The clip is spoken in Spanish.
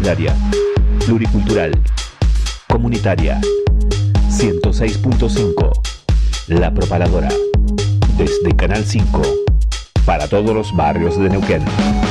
solidaria, pluricultural, comunitaria. 106.5 La Propaladora. Desde Canal 5 para todos los barrios de Neuquén.